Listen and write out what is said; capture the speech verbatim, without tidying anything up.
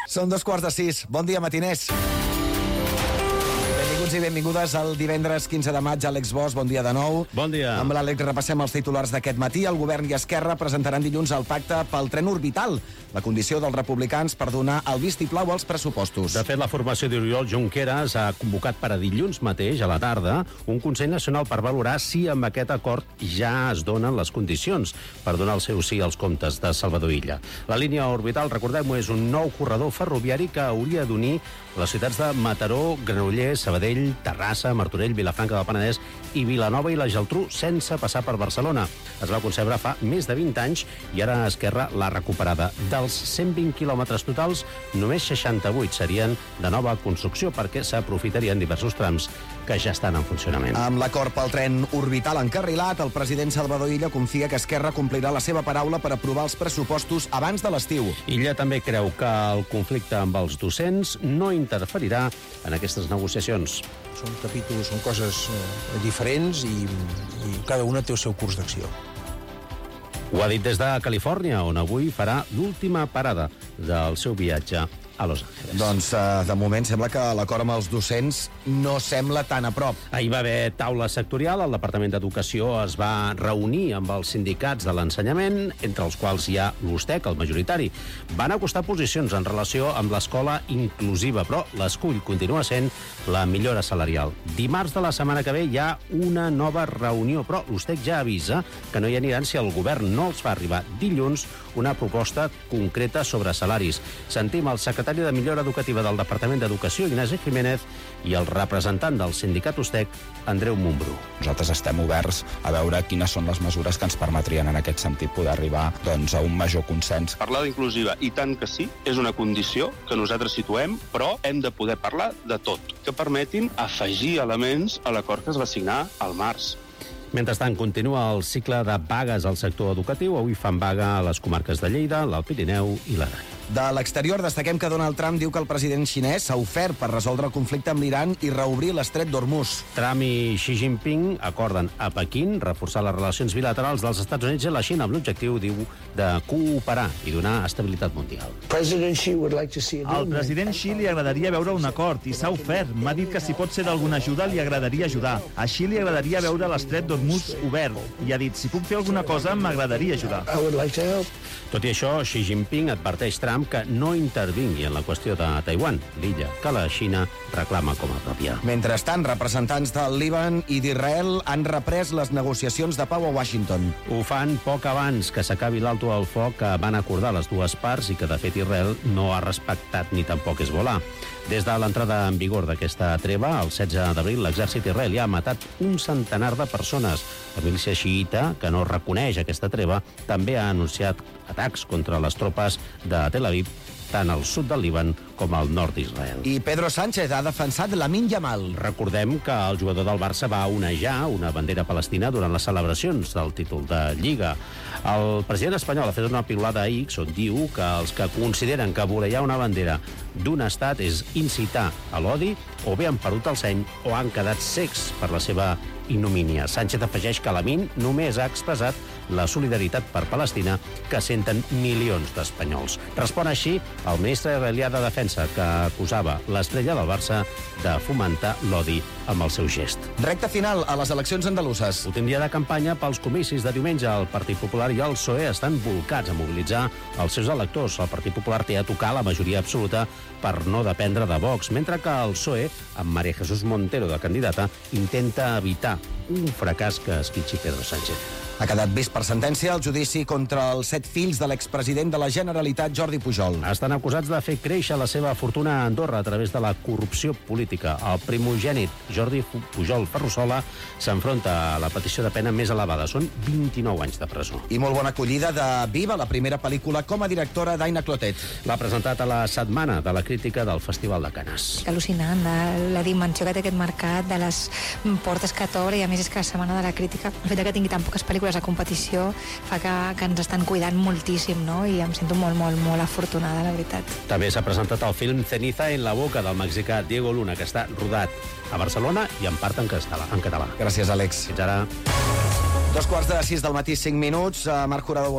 Són dos quarts de sis. Bon dia, matiners. Benvinguts i benvingudes al divendres quinze de maig. Àlex Bosch, bon dia de nou. Bon dia. Amb l'Àlex repassem els titulars d'aquest matí. El govern i Esquerra presentaran dilluns el pacte pel tren orbital, la condició dels republicans per donar el vistiplau als pressupostos. De fet, la formació d'Oriol Junqueras ha convocat per a dilluns mateix, a la tarda, un Consell Nacional per valorar si amb aquest acord ja es donen les condicions per donar el seu sí als comptes de Salvador Illa. La línia orbital, recordem-ho, és un nou corredor ferroviari que hauria d'unir les ciutats de Mataró, Granollers, Sabadell, Terrassa, Martorell, Vilafranca del Penedès i Vilanova i la Geltrú sense passar per Barcelona. Es va concebre fa més de vint anys i ara Esquerra l'ha recuperada. Dels cent vint quilòmetres totals, només seixanta-vuit serien de nova construcció perquè s'aprofitarien diversos trams que ja estan en funcionament. Amb l'acord pel tren orbital encarrilat, el president Salvador Illa confia que Esquerra complirà la seva paraula per aprovar els pressupostos abans de l'estiu. Illa també creu que el conflicte amb els docents no interferirà en aquestes negociacions. Són capítols, són coses eh, diferents i, i cada una té el seu curs d'acció. Ho ha dit des de Califòrnia, on avui farà l'última parada del seu viatge a Los Angeles. Doncs, eh, de moment, sembla que l'acord amb els docents no sembla tan a prop. Ahir va haver taula sectorial, el Departament d'Educació es va reunir amb els sindicats de l'ensenyament, entre els quals hi ha l'U S T E C, el majoritari. Van acostar posicions en relació amb l'escola inclusiva, però l'escull continua sent la millora salarial. Dimarts de la setmana que ve hi ha una nova reunió, però l'U S T E C ja avisa que no hi aniran si el govern no els fa arribar dilluns una proposta concreta sobre salaris. Sentim el secretari de Millora Educativa del Departament d'Educació, Ignasi Jiménez, i el representant del sindicat U S T E C, Andreu Montbrú. Nosaltres estem oberts a veure quines són les mesures que ens permetrien en aquest sentit poder arribar doncs, a un major consens. Parlar d'inclusiva, i tant que sí, és una condició que nosaltres situem, però hem de poder parlar de tot, que permetin afegir elements a l'acord que es va signar al març. Mentrestant, continua el cicle de vagues al sector educatiu. Avui fan vaga a les comarques de Lleida, l'Alt Pirineu i l'Aran. De l'exterior, destaquem que Donald Trump diu que el president xinès s'ha ofert per resoldre el conflicte amb l'Iran i reobrir l'estret d'Hormuz. Trump i Xi Jinping acorden a Pequín reforçar les relacions bilaterals dels Estats Units i la Xina amb l'objectiu, diu, de cooperar i donar estabilitat mundial. Al president Xi li agradaria veure un acord i s'ha ofert. M'ha dit que si pot ser d'alguna ajuda li agradaria ajudar. A Xi li agradaria veure l'estret d'Hormuz obert i ha dit, si puc fer alguna cosa m'agradaria ajudar. Tot i això, Xi Jinping adverteix Trump que no intervingui en la qüestió de Taiwan, l'illa que la Xina reclama com a pròpia. Mentrestant, representants del Líban i d'Israel han reprès les negociacions de pau a Washington. Ho fan poc abans que s'acabi l'alto al foc que van acordar les dues parts i que, de fet, Israel no ha respectat ni tampoc Hezbollah. Des de l'entrada en vigor d'aquesta treva, el setze d'abril, l'exèrcit israelià ha matat un centenar de persones. La milícia xiïta, que no reconeix aquesta treva, també ha anunciat atacs contra les tropes de Tel Aviv, tant al sud del Líban com al nord d'Israel. I Pedro Sánchez ha defensat Lamine Yamal. Recordem que el jugador del Barça va onejar una bandera palestina durant les celebracions del títol de Lliga. El president espanyol ha fet una piulada a X on diu que els que consideren que voleiar una bandera d'un estat és incitar a l'odi o bé han perdut el seny o han quedat cecs per la seva ignomínia. Sánchez afegeix que Lamine només ha expressat la solidaritat per Palestina que senten milions d'espanyols. Respon així el ministre israelià de Defensa, que acusava l'estrella del Barça de fomentar l'odi amb el seu gest. Recta final a les eleccions andaluses. Últim dia de campanya pels comicis de diumenge. El Partit Popular i el P S O E estan volcats a mobilitzar els seus electors. El Partit Popular té a tocar la majoria absoluta per no dependre de Vox, mentre que el P S O E, amb María Jesús Montero de candidata, intenta evitar un fracàs que esquitxi Pedro Sánchez. Ha quedat vist per sentència el judici contra els set fills de l'expresident de la Generalitat, Jordi Pujol. Estan acusats de fer créixer la seva fortuna a Andorra a través de la corrupció política. El primogènit, Jordi Pujol Ferrusola, s'enfronta a la petició de pena més elevada. Són vint-i-nou anys de presó. I molt bona acollida de Viva, la primera pel·lícula com a directora d'Aina Clotet. L'ha presentat a la setmana de la crítica del Festival de Canes. Al·lucinant, de la dimensió que té aquest mercat, de les portes que t'obre, i a més és que la setmana de la crítica, el fet que tingui tan poques pel·lícules a competició fa que, que ens estan cuidant moltíssim, no? I em sento molt, molt, molt afortunada, la veritat. També s'ha presentat el film Ceniza en la boca del mexicà Diego Luna, que està rodat a Barcelona i en part en català. En català. Gràcies, Àlex. Fins ara. Dos quarts de sis del matí, cinc minuts. Marc Jurado, bon